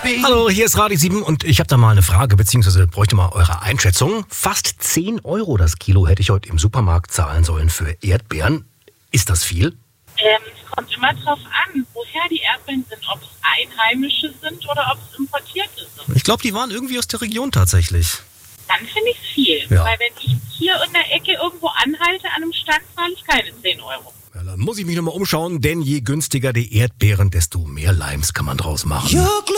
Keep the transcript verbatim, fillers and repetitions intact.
Hallo, hier ist Radio sieben und ich habe da mal eine Frage, beziehungsweise bräuchte mal eure Einschätzung. Fast zehn Euro das Kilo hätte ich heute im Supermarkt zahlen sollen für Erdbeeren. Ist das viel? Ähm, es kommt immer drauf an, woher die Erdbeeren sind, ob es einheimische sind oder ob es importierte sind. Ich glaube, die waren irgendwie aus der Region tatsächlich. Dann finde ich es viel, Ja. weil wenn ich hier in der Ecke irgendwo anhalte an einem Stand, zahle ich keine zehn Euro. Ja, dann muss ich mich nochmal umschauen, denn je günstiger die Erdbeeren, desto mehr Limes kann man draus machen.